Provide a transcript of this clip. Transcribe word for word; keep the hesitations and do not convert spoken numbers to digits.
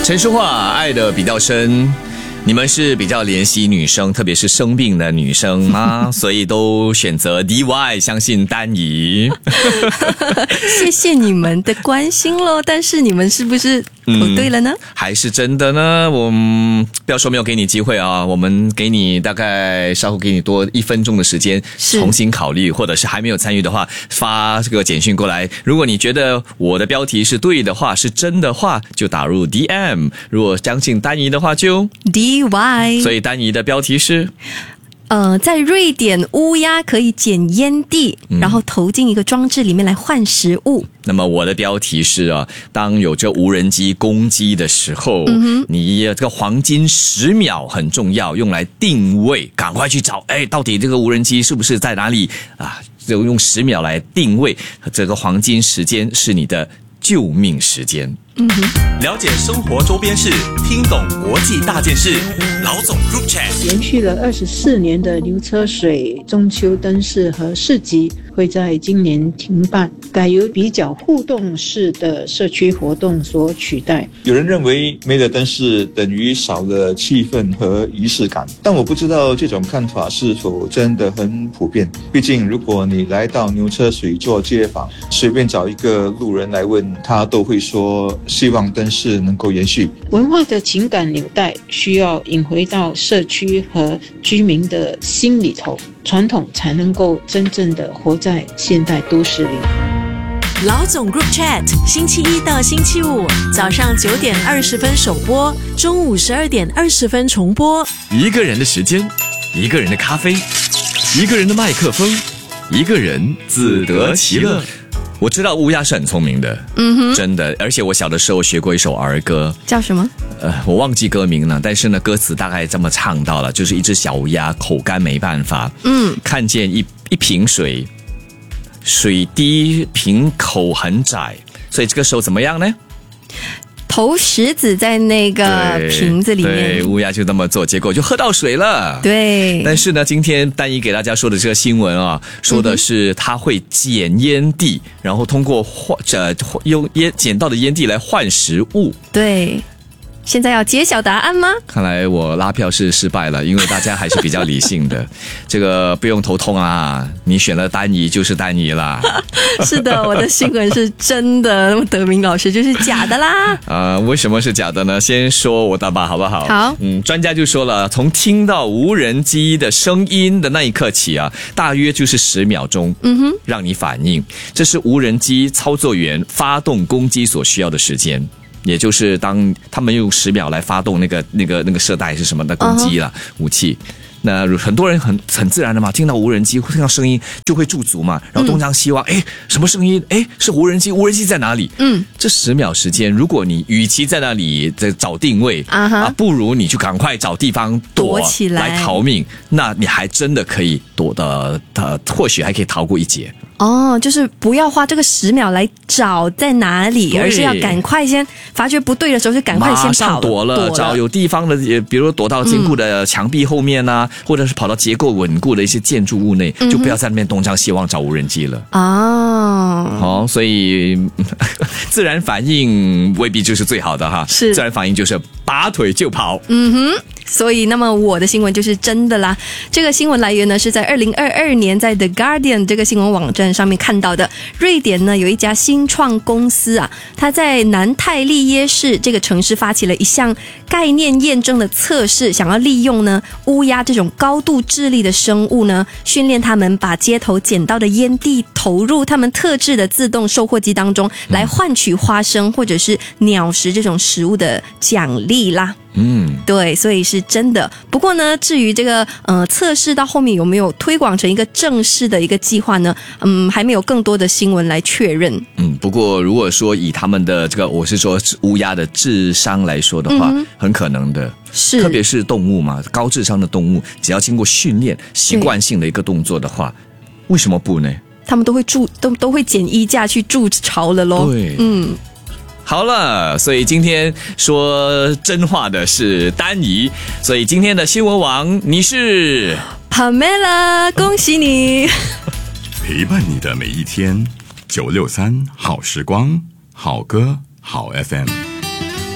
陈淑桦爱的比较深，你们是比较怜惜女生，特别是生病的女生吗？所以都选择 D Y， 相信丹怡。 谢谢你们的关心咯，但是你们是不是投对了呢？ 嗯、还是真的呢？我们不要说没有给你机会啊，我们给你大概稍后给你多一分钟的时间重新考虑，或者是还没有参与的话，发这个简讯过来。如果你觉得我的标题是对的话，是真的话，就打入 D M； 如果相信丹怡的话，就 D Y。 所以丹怡的标题是。 呃，在瑞典，乌鸦可以捡烟蒂，然后投进一个装置里面来换食物。 那么我的标题是啊，当有这无人机攻击的时候，嗯、你这个黄金十秒很重要，用来定位，赶快去找，哎，到底这个无人机是不是在哪里啊？就用十秒来定位，这个黄金时间是你的救命时间。 嗯哼，了解生活周边事，听懂国际大件事。老总 Group Chat 延续了二十四年的牛车水中秋灯饰和市集会在今年停办，改由比较互动式的社区活动所取代。 有人认为没了灯饰等于少了气氛和仪式感，但我不知道这种看法是否真的很普遍。毕竟如果你来到牛车水做街访，随便找一个路人来问他，都会说希望灯饰能够延续。 文化的情感纽带需要引回到社区和居民的心里头，传统才能够真正的活在现代都市里。 老总 Group Chat 星期一到星期五早上九点二十分首播，中午十二点二十分重播。 一个人的时间，一个人的咖啡，一个人的麦克风，一个人自得其乐。我知道乌鸦是很聪明的，嗯哼，真的，而且我小的时候学过一首儿歌， 叫什么？ 呃，我忘记歌名了，但是呢，歌词大概这么唱到了，就是一只小乌鸦口干没办法，嗯，看见一一瓶水，水滴瓶口很窄，所以这个时候怎么样呢？ 投石子在那个瓶子里面， 对，乌鸦就那么做，结果就喝到水了。 对， 但是呢，今天丹怡给大家说的这个新闻啊，说的是他会捡烟蒂，嗯、然后通过换呃用烟捡到的烟蒂来换食物。 对。现在要揭晓答案吗？ 看来我拉票是失败了，因为大家还是比较理性的。这个不用头痛啊，你选了丹怡就是丹怡啦。 是的，我的新闻是真的，那么德明老师就是假的啦。 啊、呃，为什么是假的呢？先说我的吧，好不好？ 好。 嗯，专家就说了，从听到无人机的声音的那一刻起啊，大约就是十秒钟，嗯哼，让你反应，这是无人机操作员发动攻击所需要的时间。也就是当他们用十秒来发动那个那个那个射带是什么的攻击了、uh-huh. 武器，那很多人很很自然的嘛，听到无人机听到声音就会驻足嘛，然后东张西望，哎、嗯，什么声音？哎，是无人机，无人机在哪里？嗯，这十秒时间，如果你与其在那里在找定位、uh-huh. 啊，不如你就赶快找地方躲, 躲起来来逃命，那你还真的可以躲的，呃，或许还可以逃过一劫。 哦，就是不要花这个十秒来找在哪里，而是要赶快先发觉不对的时候，就赶快先跑了， 马上躲了，躲了找有地方的，比如躲到坚固的墙壁后面啊、嗯，或者是跑到结构稳固的一些建筑物内，嗯、就不要在那边东张西望找无人机了。哦，好，所以自然反应未必就是最好的哈， 是自然反应就是拔腿就跑。 嗯哼。所以那么我的新闻就是真的啦。这个新闻来源呢是在二零二二年在 The Guardian 这个新闻网站上面看到的。瑞典呢有一家新创公司啊，它在南泰利耶市这个城市发起了一项概念验证的测试，想要利用呢乌鸦这种高度智力的生物呢，训练他们把街头捡到的烟蒂投入他们特制的自动售货机当中，来换取花生或者是鸟食这种食物的奖励啦。嗯，对，所以是真的。不过呢，至于这个呃测试到后面有没有推广成一个正式的一个计划呢？嗯，还没有更多的新闻来确认。 嗯，不过如果说以他们的这个，我是说乌鸦的智商来说的话，嗯、很可能的。 是， 特别是动物嘛，高智商的动物，只要经过训练，习惯性的一个动作的话，为什么不呢？ 他们都会筑，都都会捡衣架去筑巢了咯。 对， 嗯。 好了，所以今天说真话的是丹怡，所以今天的新闻王你是 Pamela， 恭喜你！ 陪伴你的每一天，九六三好时光，好歌好 F M。